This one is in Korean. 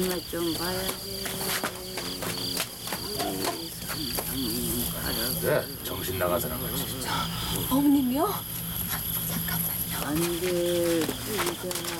맛 좀 봐야지. 네, 정신 나가서는 거지 진짜. 어머님이요? 안돼, 의자.